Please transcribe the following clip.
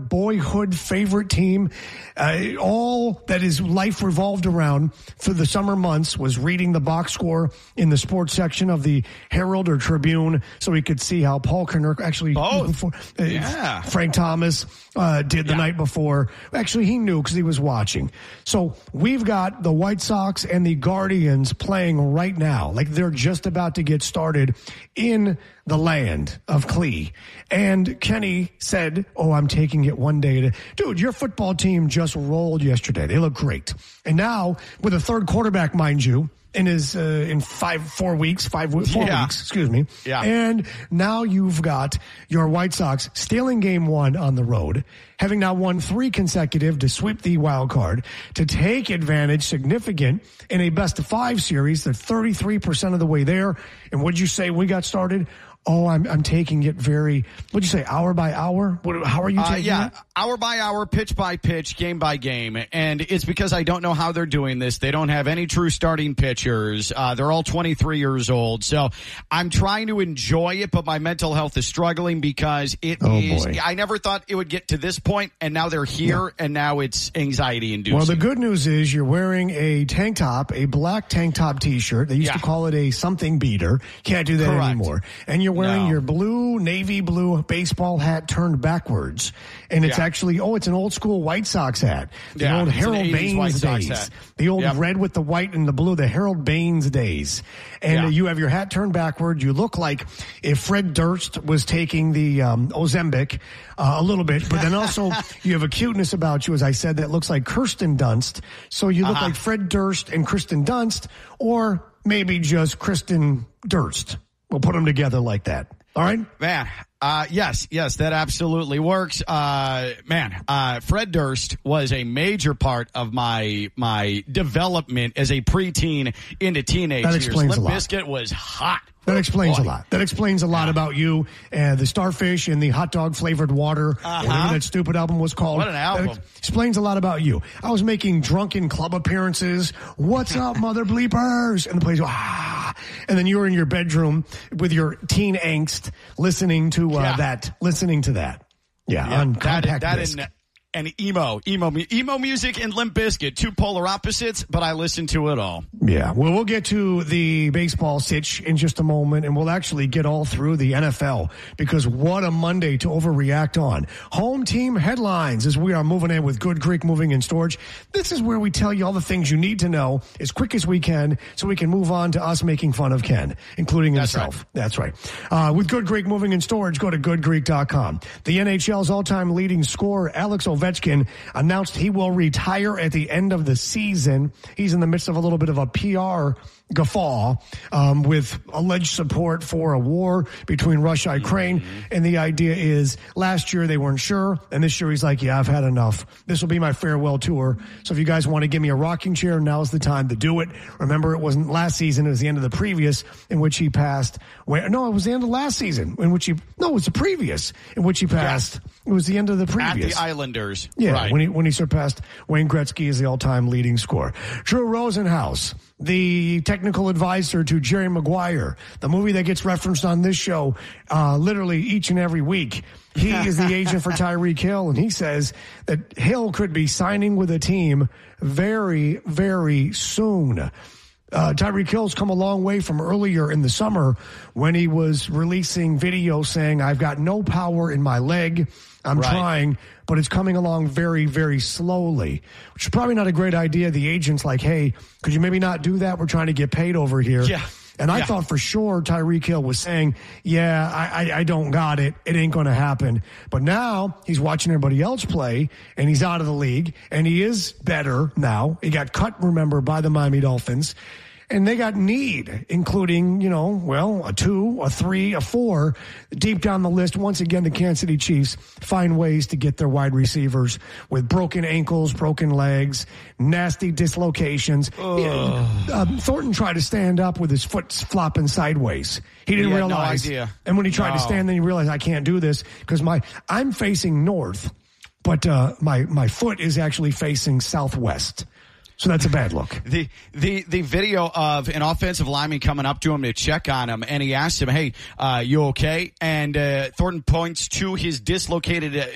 boyhood favorite team. All that his life revolved around for the summer months was reading the box score in the sports section of the Herald or Tribune so he could see how Paul Konerko actually Frank Thomas did the night before. Actually, he knew because he was watching. So we've got the White Sox and the Guardians playing right now. Like they're just about to get started in the land of Clee. And Kenny said, I'm taking it one day. Dude, your football team just rolled yesterday. They look great. And now, with a third quarterback, mind you, in 4 weeks, 4 weeks, excuse me. Yeah. And now you've got your White Sox stealing game one on the road, having now won 3 consecutive to sweep the wild card, to take advantage significant in a best of 5 series. They're 33% of the way there. And what'd you say when we got started? I'm taking it very, what'd you say, hour by hour? How are you taking it? Hour by hour, pitch by pitch, game by game. And it's because I don't know how they're doing this. They don't have any true starting pitchers. They're all 23 years old. So I'm trying to enjoy it, but my mental health is struggling because I never thought it would get to this point, and now they're here, and now it's anxiety inducing. Well, the good news is you're wearing a tank top, a black tank top t-shirt. They used to call it a something beater. Can't do that anymore. And you're wearing your navy blue baseball hat turned backwards. And it's actually, it's an old school White Sox hat. The old Harold Baines days. The old red with the white and the blue, the Harold Baines days. And you have your hat turned backward. You look like if Fred Durst was taking the Ozempic a little bit. But then also you have a cuteness about you, as I said, that looks like Kirsten Dunst. So you look like Fred Durst and Kristen Dunst, or maybe just Kristen Durst. We'll put them together like that. All right? Man, yes, that absolutely works. Fred Durst was a major part of my development as a preteen into teenage years. That explains a lot. Limp Bizkit was hot. That explains a lot. That explains a lot about you and the Starfish and the hot dog flavored water, whatever that stupid album was called. What an album. That explains a lot about you. I was making drunken club appearances. What's up, mother bleepers? And the place goes, and then you were in your bedroom with your teen angst listening to that. On compact disc. And emo music and Limp Bizkit, 2 polar opposites, but I listen to it all. Yeah, well, we'll get to the baseball sitch in just a moment, and we'll actually get all through the NFL, because what a Monday to overreact on. Home team headlines as we are moving in with Good Greek Moving and Storage. This is where we tell you all the things you need to know as quick as we can so we can move on to us making fun of Ken, including himself. That's right. With Good Greek Moving and Storage, go to goodgreek.com. The NHL's all-time leading scorer, Alex Ovechkin, announced he will retire at the end of the season. He's in the midst of a little bit of a PR guffaw with alleged support for a war between Russia and Ukraine. And the idea is last year they weren't sure, and this year he's like, I've had enough. This will be my farewell tour. So if you guys want to give me a rocking chair, now's the time to do it. Remember, it wasn't last season, it was the end of the previous in which he passed. It was the end of last season in which it was the previous in which he passed. It was the end of the previous. At the Islanders. Yeah, right. when he surpassed Wayne Gretzky as the all-time leading scorer. Drew Rosenhaus, the technical advisor to Jerry Maguire, the movie that gets referenced on this show literally each and every week. He is the agent for Tyreek Hill, and he says that Hill could be signing with a team very, very soon. Tyreek Hill's come a long way from earlier in the summer when he was releasing videos saying, I've got no power in my leg. I'm trying, but it's coming along very, very slowly, which is probably not a great idea. The agent's like, hey, could you maybe not do that? We're trying to get paid over here. Yeah. And I thought for sure Tyreek Hill was saying, I don't got it. It ain't going to happen. But now he's watching everybody else play, and he's out of the league, and he is better now. He got cut, remember, by the Miami Dolphins. And they got need, including, a 2, a 3, a 4. Deep down the list, once again, the Kansas City Chiefs find ways to get their wide receivers with broken ankles, broken legs, nasty dislocations. Thornton tried to stand up with his foot flopping sideways. He didn't realize. No idea. And when he tried to stand, then he realized, I can't do this because I'm facing north, but my foot is actually facing southwest. So that's a bad look. The video of an offensive lineman coming up to him to check on him, and he asks him, hey, you okay? And Thornton points to his dislocated